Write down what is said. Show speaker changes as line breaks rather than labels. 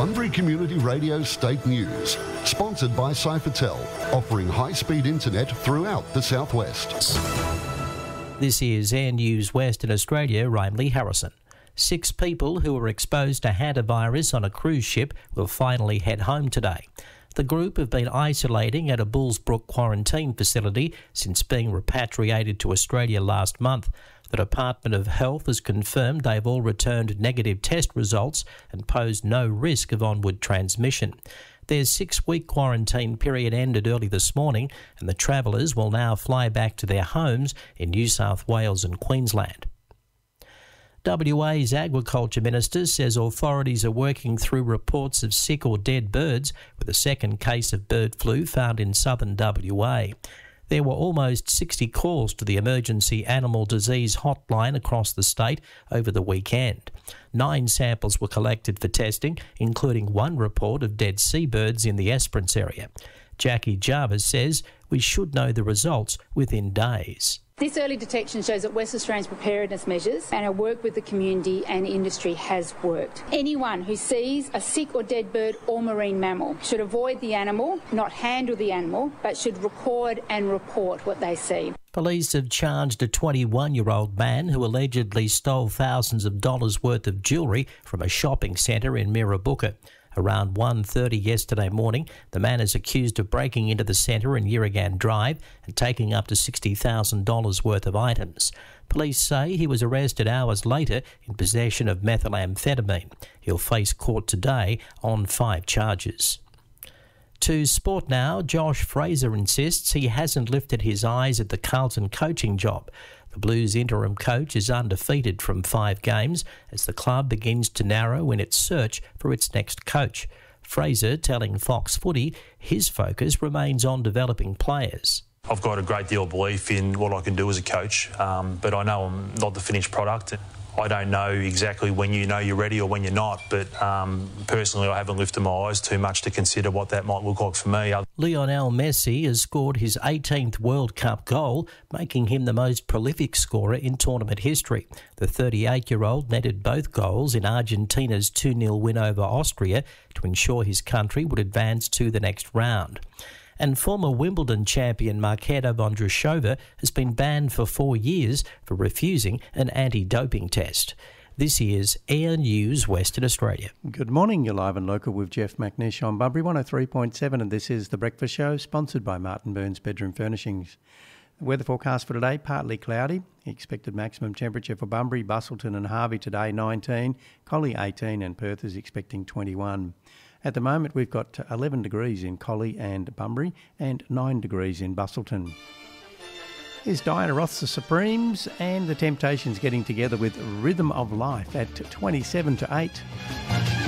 Bunbury Community Radio State News, sponsored by Cyphertel, offering high-speed internet throughout the southwest.
This is Air News Western Australia. I'm Lee Harrison. 6 people who were exposed to hantavirus on a cruise ship will finally head home today. The group have been isolating at a Bullsbrook quarantine facility since being repatriated to Australia last month. The Department of Health has confirmed they've all returned negative test results and pose no risk of onward transmission. Their 6-week quarantine period ended early this morning, and the travellers will now fly back to their homes in New South Wales and Queensland. WA's Agriculture Minister says authorities are working through reports of sick or dead birds, with a second case of bird flu found in southern WA. There were almost 60 calls to the emergency animal disease hotline across the state over the weekend. 9 samples were collected for testing, including 1 report of dead seabirds in the Esperance area. Jackie Jarvis says we should know the results within days.
This early detection shows that West Australians' preparedness measures and our work with the community and industry has worked. Anyone who sees a sick or dead bird or marine mammal should avoid the animal, not handle the animal, but should record and report what they see.
Police have charged a 21-year-old man who allegedly stole thousands of dollars worth of jewellery from a shopping centre in Mirrabooka. Around 1:30 yesterday morning, the man is accused of breaking into the centre in Yerrigan Drive and taking up to $60,000 worth of items. Police say he was arrested hours later in possession of methamphetamine. He'll face court today on 5 charges. To sport now, Josh Fraser insists he hasn't lifted his eyes at the Carlton coaching job. The Blues interim coach is undefeated from 5 games as the club begins to narrow in its search for its next coach. Fraser telling Fox Footy his focus remains on developing players.
I've got a great deal of belief in what I can do as a coach, but I know I'm not the finished product. I don't know exactly when you know you're ready or when you're not, but personally I haven't lifted my eyes too much to consider what that might look like for me.
Lionel Messi has scored his 18th World Cup goal, making him the most prolific scorer in tournament history. The 38-year-old netted both goals in Argentina's 2-0 win over Austria to ensure his country would advance to the next round. And former Wimbledon champion Marketa Vondrousova has been banned for 4 years for refusing an anti-doping test. This is Air News Western Australia.
Good morning, you're live and local with Jeff McNish on Bunbury 103.7, and this is The Breakfast Show, sponsored by Martin Burns Bedroom Furnishings. The weather forecast for today, partly cloudy. Expected maximum temperature for Bunbury, Busselton and Harvey today, 19, Collie 18 and Perth is expecting 21. At the moment, we've got 11 degrees in Collie and Bunbury and 9 degrees in Busselton. Here's Diana Ross, the Supremes, and the Temptations getting together with Rhythm of Life at 27 to 8.